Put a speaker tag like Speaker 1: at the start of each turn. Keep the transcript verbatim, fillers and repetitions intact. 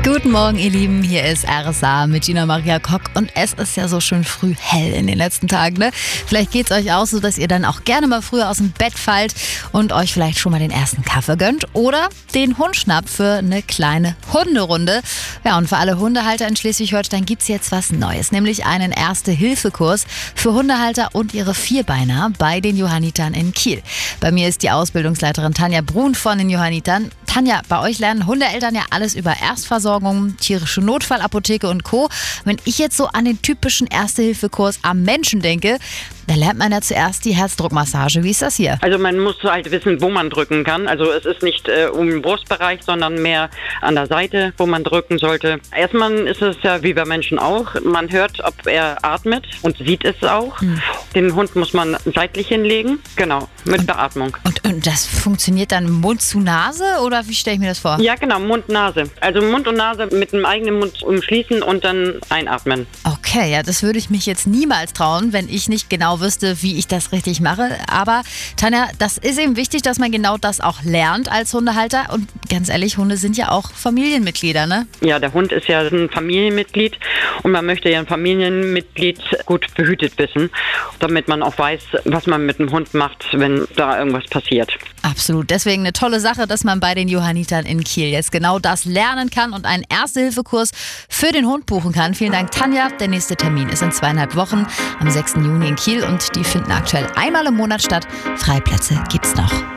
Speaker 1: Guten Morgen, ihr Lieben. Hier ist R S A mit Gina Maria Kock. Und es ist ja so schön früh hell in den letzten Tagen, ne? Vielleicht geht es euch auch so, dass ihr dann auch gerne mal früher aus dem Bett fallt und euch vielleicht schon mal den ersten Kaffee gönnt oder den Hund schnappt für eine kleine Hunderunde. Ja, und für alle Hundehalter in Schleswig-Holstein gibt es jetzt was Neues, nämlich einen Erste-Hilfe-Kurs für Hundehalter und ihre Vierbeiner bei den Johannitern in Kiel. Bei mir ist die Ausbildungsleiterin Tanja Brun von den Johannitern. Tanja, bei euch lernen Hundeeltern ja alles über Erstversorgung, tierische Notfallapotheke und Co. Wenn ich jetzt so an den typischen Erste-Hilfe-Kurs am Menschen denke, da lernt man ja zuerst die Herzdruckmassage. Wie ist das hier?
Speaker 2: Also man muss halt wissen, wo man drücken kann. Also es ist nicht äh, um den Brustbereich, sondern mehr an der Seite, wo man drücken sollte. Erstmal ist es ja wie bei Menschen auch. Man hört, ob er atmet und sieht es auch. Hm. Den Hund muss man seitlich hinlegen, genau, mit und, Beatmung.
Speaker 1: Und, und das funktioniert dann Mund zu Nase oder wie stelle ich mir das vor?
Speaker 2: Ja, genau, Mund-Nase. Also Mund und Nase mit dem eigenen Mund umschließen und dann einatmen.
Speaker 1: Okay, ja, das würde ich mich jetzt niemals trauen, wenn ich nicht genau wüsste, wie ich das richtig mache. Aber Tanja, das ist eben wichtig, dass man genau das auch lernt als Hundehalter. Und ganz ehrlich, Hunde sind ja auch Familienmitglieder, ne?
Speaker 2: Ja, der Hund ist ja ein Familienmitglied und man möchte ja ein Familienmitglied gut behütet wissen, damit man auch weiß, was man mit dem Hund macht, wenn da irgendwas passiert.
Speaker 1: Absolut. Deswegen eine tolle Sache, dass man bei den Johannitern in Kiel jetzt genau das lernen kann und einen Erste-Hilfe-Kurs für den Hund buchen kann. Vielen Dank, Tanja. Der nächste Termin ist in zweieinhalb Wochen am sechsten Juni in Kiel und die finden aktuell einmal im Monat statt. Freiplätze gibt's noch.